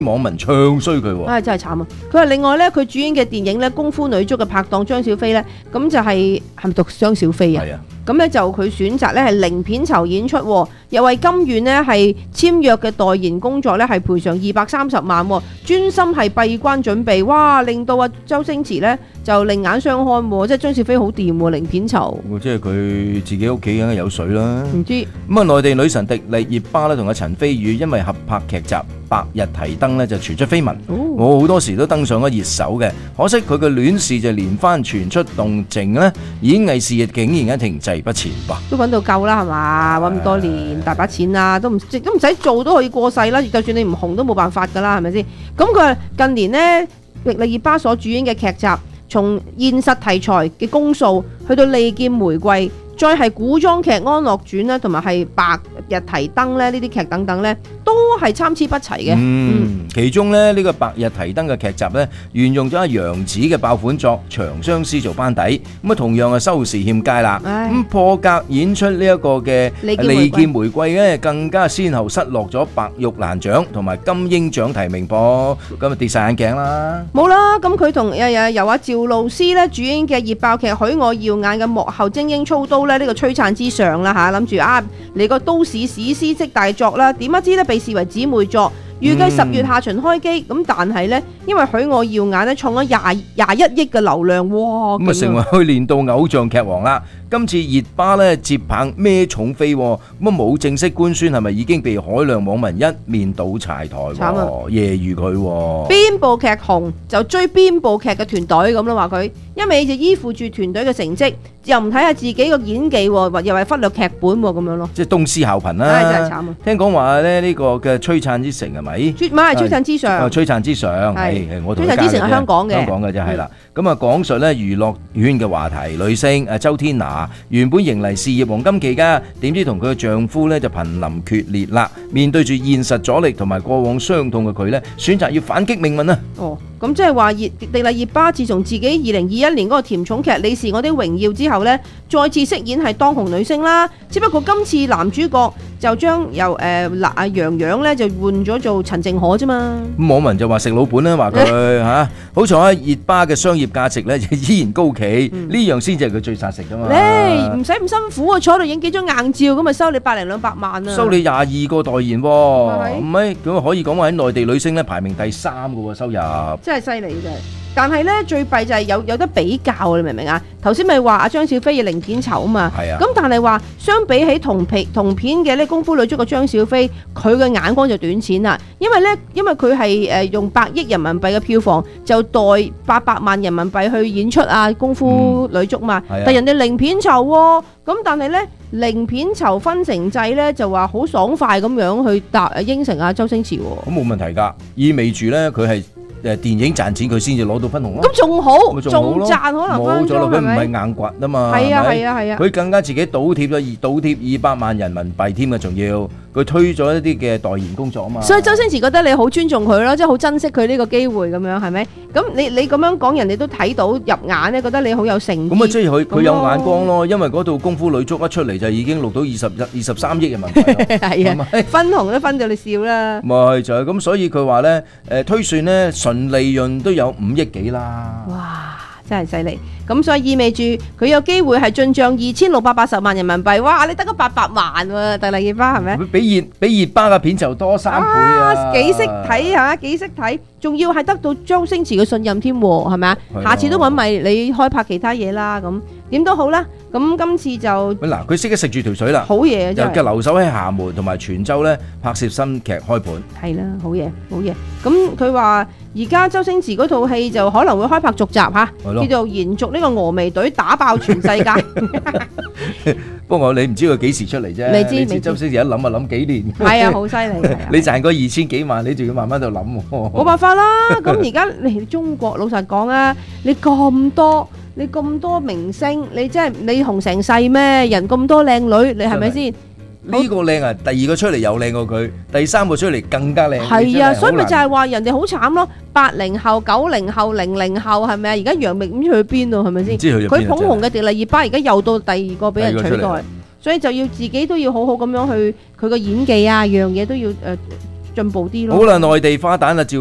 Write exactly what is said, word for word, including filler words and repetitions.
網民唱衰佢喎。 唉，真係慘啊！佢話另外咧，佢主演嘅電影咧《功夫女足》嘅拍檔張小菲咧，咁就係係咪讀張小菲啊？ 係啊。 咁咧就佢選擇咧係零片酬演出，又為金苑呢係簽約嘅代言工作咧係賠償二百三十萬，專心係閉關準備，哇！令到阿周星馳咧就另眼相看，即係張小菲好掂喎，零片酬。 即係佢自己屋企梗係有水啦。 唔知咁啊，內地女神迪麗熱巴咧同阿陳飛宇因為合拍劇集《白日提燈》咧就傳出緋聞， 哦、 我好多時都登上咗熱搜嘅，可惜佢嘅戀事就連番傳出動靜咧，演藝事業竟然停滯不前噃。 都揾到夠啦，係嘛？揾咁多年，大把錢啦，都唔都唔使做都可以過世啦。就算你唔紅都冇辦法㗎啦，係咪先？咁佢近年呢，迪麗熱巴所主演嘅劇集，從現實題材嘅公訴，去到利劍玫瑰，再係古裝劇《安樂傳》啦，同埋係《白日提燈》咧呢啲劇等等咧，都係參差不齊嘅。 嗯，其中咧呢個《白日提燈》嘅劇集咧，沿用咗阿楊紫嘅爆款作《長相思》做班底，咁啊同樣係收視欠佳啦。咁破格演出呢一個嘅《利劍玫瑰》咧，更加先後失落咗白玉蘭獎同埋金鷹獎提名噃，咁啊跌晒眼鏡啦。 冇啦，咁佢同誒誒由阿趙露思咧主演嘅熱爆劇《許我耀眼》嘅幕後精英操刀咧，呢個璀璨之上啦嚇，諗住啊嚟個都市史詩式大作啦，點不知咧被視為姊妹作，預計十月下旬開機，咁、嗯、但係咧因為許我耀眼咧創咗廿廿一億嘅流量，哇！ 咁啊成為去年度偶像劇王啦。今次熱巴咧接棒孭重飛，咁啊冇正式官宣係咪已經被海量網民一面倒柴台？慘啊！揶揄佢邊部劇紅就追邊部劇嘅團隊咁咯，話佢一味就依附住團隊嘅成績，又唔睇下自己個演技，或又係忽略劇本咁樣咯。 即係東施效顰啦！ 唉，真係慘啊！ 聽講話咧呢個嘅璀璨之城係咪？ 唔係璀璨之上。 璀璨之上係我同佢加嘅啫。璀璨之城係香港嘅，香港嘅啫係啦。咁啊講述咧娛樂圈嘅話題，女星誒周天娜原本迎嚟事業黃金期㗎，點知同佢嘅丈夫咧就瀕臨決裂啦。面對住現實阻力同埋過往傷痛嘅佢咧，選擇要反擊命運啊！ 哦，咁即係話熱迪麗熱巴自從自己二零二一年嗰個甜寵劇《你是我的榮耀》之後咧，再次飾演係當紅女星啦。只不過今次男主角就將由誒嗱阿楊洋咧就換咗做陳靜可啫嘛。 咁網民就話食老本啦，話佢嚇。好彩啊，熱巴嘅商業價值咧依然高企，呢、嗯、樣先至係佢最殺食噶嘛。 你唔使咁辛苦啊，坐度影幾張硬照咁咪收你百零兩百萬啊！ 收你廿二個代言喎，唔係咁可以講話喺內地女星咧排名第三嘅喎收入。 真係犀利真係。但係咧最弊就係有有得比較，你明唔明啊？頭先咪話阿張小菲要零片酬啊嘛，咁、啊、但係話相比起同片同片嘅呢功夫女足嘅張小菲，佢嘅眼光就短淺啦。因為咧，因為佢係誒用百億人民幣嘅票房就代八百萬人民幣去演出啊功夫女足嘛，嗯啊、但人哋零片酬喎、哦，咁但係咧零片酬分成制咧就話好爽快咁樣去答應承阿周星馳喎、哦。 咁冇問題㗎，意味住咧佢係。誒電影賺錢佢先至攞到分紅咯， 咁仲好，仲賺可能分咗， 佢唔係硬掘啊嘛， 係啊係啊係啊， 佢更加自己倒貼咗二倒貼二百萬人民幣添啊，仲要佢推咗一啲嘅代言工作啊嘛， 所以周星馳覺得你好尊重佢咯，即係好珍惜佢呢個機會咁樣，係咪？咁你你咁樣講，人哋都睇到入眼咧，覺得你好有誠意。 咁啊，即係佢佢有眼光咯，因為嗰套功夫女足一出嚟就已經錄到二十二十三億人民幣， 係啊，分紅都分到你笑啦。 咪就係咁，所以佢話咧誒推算咧純利潤都有五億幾啦。 哇！真係犀利，咁所以意味住佢有機會係進帳二千六百八十萬人民幣，哇！你得個八百萬喎，迪麗熱巴係咪？ 比熱比熱巴嘅片就多三倍啊！ 幾識睇嚇，幾識睇，仲要係得到周星馳嘅信任添喎，係咪啊？下次都揾埋你開拍其他嘢啦，咁點都好啦。咁今次就嗱，佢識得食住條水啦， 好嘢， 又嘅留守喺廈門同埋泉州咧拍攝新劇開盤， 係啦，好嘢，好嘢。咁佢話而家周星馳嗰套戲就可能會開拍續集嚇，叫做延續呢個峨眉隊打爆全世界。 不過你唔知佢幾時出嚟啫， 未知你知周星馳一諗啊諗幾年， 係啊，好犀利。 你賺個二千幾萬，你仲要慢慢度諗喎。 冇辦法啦，咁而家你中國老實講啊，你咁多。你咁多明星，你真係你紅成世咩？人咁多靚女，你係咪先？ 呢個靚啊，第二個出嚟又靚過佢，第三個出嚟更加靚。 係啊，所以咪就係話人哋好慘咯。八零後、九零後、零零後係咪啊？而家楊冪唔知去邊度，係咪先？佢捧紅嘅迪麗熱巴，而家又到第二個俾人取代，所以就要自己都要好好咁樣去佢個演技啊，樣嘢都要誒進步啲咯。 好啦，內地花旦啊，趙